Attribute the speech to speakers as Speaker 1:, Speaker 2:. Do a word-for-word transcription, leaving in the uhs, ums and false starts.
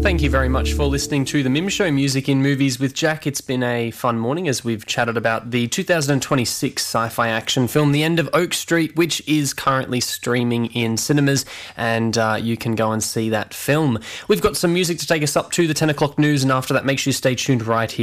Speaker 1: Thank you very much for listening to The Mim Show, Music in Movies with Jack. It's been a fun morning as we've chatted about the two thousand twenty-six sci-fi action film The End of Oak Street, which is currently streaming in cinemas, and uh, you can go and see that film. We've got some music to take us up to the ten o'clock news, and after that, make sure you stay tuned right here